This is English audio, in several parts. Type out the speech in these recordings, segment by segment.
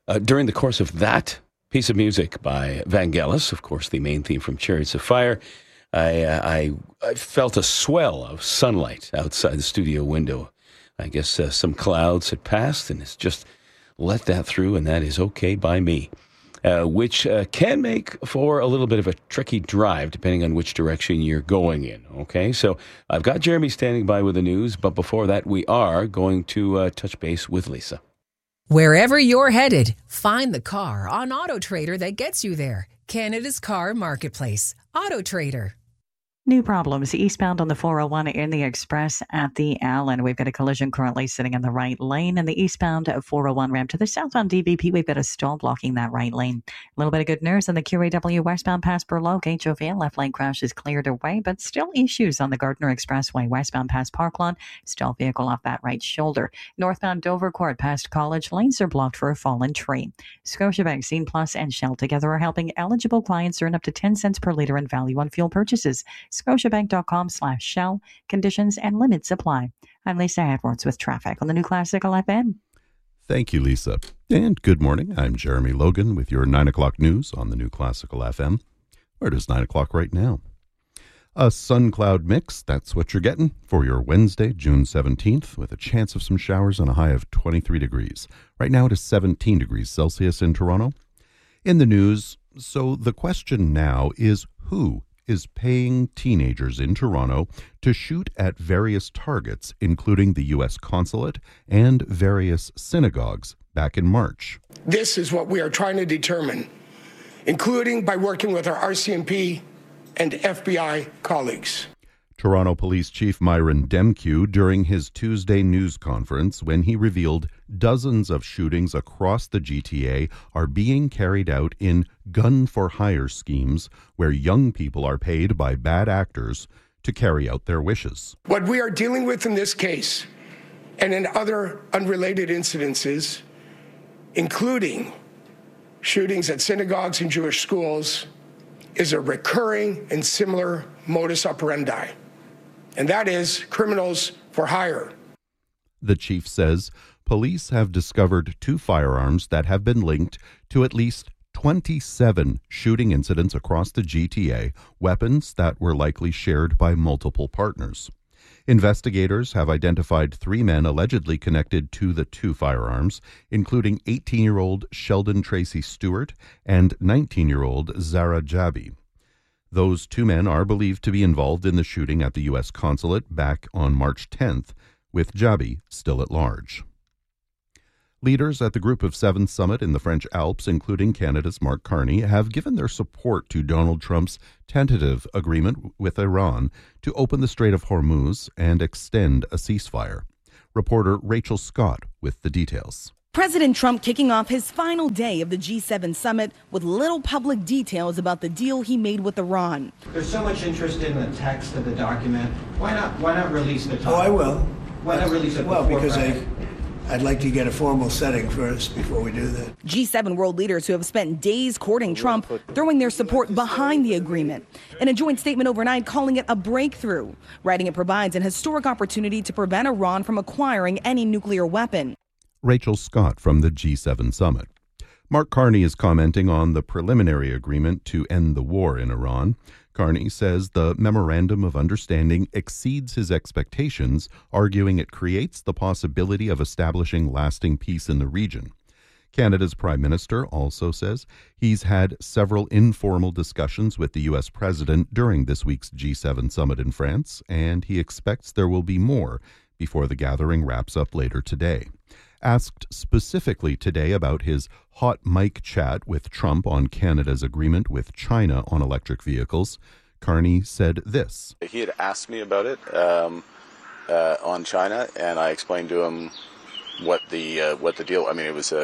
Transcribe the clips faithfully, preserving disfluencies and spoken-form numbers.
Uh, during the course of that piece of music by Vangelis, of course, the main theme from Chariots of Fire, I, uh, I, I felt a swell of sunlight outside the studio window. I guess uh, some clouds had passed, and it's just let that through, and that is okay by me. Uh, which uh, can make for a little bit of a tricky drive, depending on which direction you're going in. Okay, so I've got Jeremy standing by with the news, but before that, we are going to uh, touch base with Lisa. Wherever you're headed, find the car on AutoTrader that gets you there. Canada's car marketplace, AutoTrader. New problems eastbound on the four oh one in the Express at the Allen. We've got a collision currently sitting in the right lane, and the eastbound four oh one ramp to the southbound D V P, we've got a stall blocking that right lane. A little bit of good news on the Q A W westbound past Burloak. H O V left lane crash is cleared away, but still issues on the Gardner Expressway westbound past Parklawn. Stall vehicle off that right shoulder. Northbound Dover Court past College, lanes are blocked for a fallen tree. Scotiabank, Scene Plus, and Shell together are helping eligible clients earn up to ten cents per litre in value on fuel purchases. Scotiabank.com slash Shell. Conditions and limits apply. I'm Lisa Edwards with traffic on the New Classical F M. Thank you, Lisa. And good morning. I'm Jeremy Logan with your nine o'clock news on the New Classical F M. Where it is nine o'clock right now. A sun-cloud mix, that's what you're getting for your Wednesday, June seventeenth, with a chance of some showers and a high of twenty-three degrees. Right now it is seventeen degrees Celsius in Toronto. In the news, so the question now is who is paying teenagers in Toronto to shoot at various targets, including the U S consulate and various synagogues back in March. This is what we are trying to determine, including by working with our R C M P and F B I colleagues. Toronto Police Chief Myron Demkiw during his Tuesday news conference when he revealed dozens of shootings across the G T A are being carried out in gun-for-hire schemes where young people are paid by bad actors to carry out their wishes. What we are dealing with in this case and in other unrelated incidences, including shootings at synagogues and Jewish schools, is a recurring and similar modus operandi. And that is criminals for hire. The chief says police have discovered two firearms that have been linked to at least twenty-seven shooting incidents across the G T A, weapons that were likely shared by multiple partners. Investigators have identified three men allegedly connected to the two firearms, including eighteen-year-old Sheldon Tracy Stewart and nineteen-year-old Zara Jabi. Those two men are believed to be involved in the shooting at the U S consulate back on March tenth, with Jabi still at large. Leaders at the Group of Seven summit in the French Alps, including Canada's Mark Carney, have given their support to Donald Trump's tentative agreement with Iran to open the Strait of Hormuz and extend a ceasefire. Reporter Rachel Scott with the details. President Trump kicking off his final day of the G seven summit with little public details about the deal he made with Iran. There's so much interest in the text of the document. Why not? Why not release the top? Oh, I will. Why not release it? Well, because Friday? I, I'd like to get a formal setting first before we do that. G seven world leaders who have spent days courting Trump, throwing their support behind the agreement. In a joint statement overnight, calling it a breakthrough, writing it provides an historic opportunity to prevent Iran from acquiring any nuclear weapon. Rachel Scott from the G seven summit. Mark Carney is commenting on the preliminary agreement to end the war in Iran. Carney says the memorandum of understanding exceeds his expectations, arguing it creates the possibility of establishing lasting peace in the region. Canada's Prime Minister also says he's had several informal discussions with the U S President during this week's G seven summit in France, and he expects there will be more before the gathering wraps up later today. Asked specifically today about his hot mic chat with Trump on Canada's agreement with China on electric vehicles, Carney said this. He had asked me about it um, uh, on China, and I explained to him what the uh, what the deal. I mean, it was a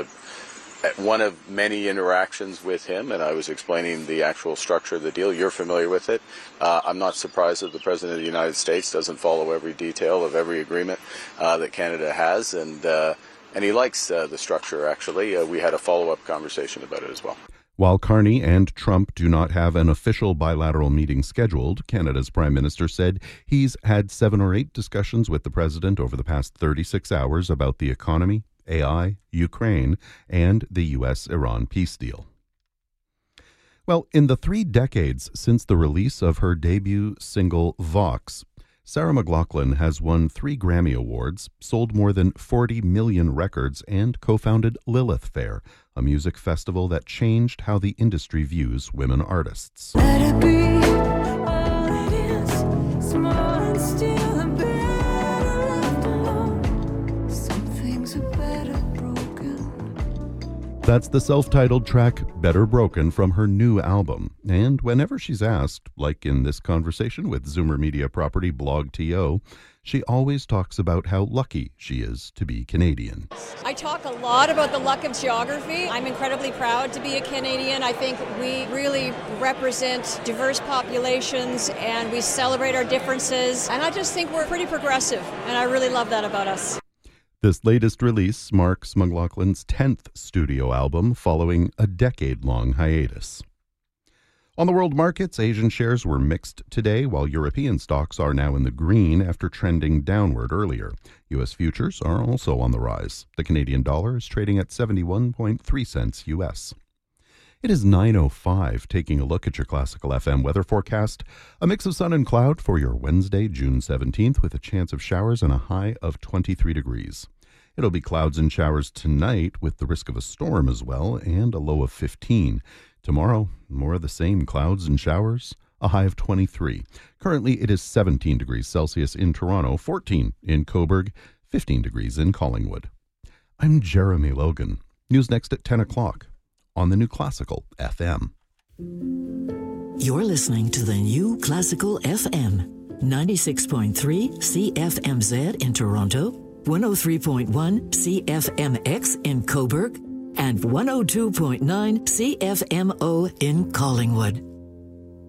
one of many interactions with him, and I was explaining the actual structure of the deal. You're familiar with it. Uh, I'm not surprised that the President of the United States doesn't follow every detail of every agreement uh, that Canada has, and uh, and he likes uh, the structure, actually. Uh, we had a follow-up conversation about it as well. While Carney and Trump do not have an official bilateral meeting scheduled, Canada's Prime Minister said he's had seven or eight discussions with the President over the past thirty-six hours about the economy, A I, Ukraine, and the U S Iran peace deal. Well, in the three decades since the release of her debut single Vox, Sarah McLachlan has won three Grammy Awards, sold more than forty million records, and co-founded Lilith Fair, a music festival that changed how the industry views women artists. Let it be all it is, small and still and better left alone. Some things are better broken. That's the self-titled track Better Broken from her new album. And whenever she's asked, like in this conversation with Zoomer Media property Blog T O, she always talks about how lucky she is to be Canadian. I talk a lot about the luck of geography. I'm incredibly proud to be a Canadian. I think we really represent diverse populations and we celebrate our differences. And I just think we're pretty progressive, and I really love that about us. This latest release marks McLachlan's tenth studio album following a decade-long hiatus. On the world markets, Asian shares were mixed today, while European stocks are now in the green after trending downward earlier. U S futures are also on the rise. The Canadian dollar is trading at seventy-one point three cents U S. It is nine oh five, taking a look at your Classical F M weather forecast. A mix of sun and cloud for your Wednesday, June seventeenth, with a chance of showers and a high of twenty-three degrees. It'll be clouds and showers tonight with the risk of a storm as well, and a low of fifteen. Tomorrow, more of the same, clouds and showers, a high of twenty-three. Currently, it is seventeen degrees Celsius in Toronto, fourteen in Cobourg, fifteen degrees in Collingwood. I'm Jeremy Logan. News next at ten o'clock on the New Classical F M. You're listening to the New Classical F M, ninety-six point three C F M Z in Toronto, one oh three point one C F M X in Cobourg, and one oh two point nine C F M O in Collingwood.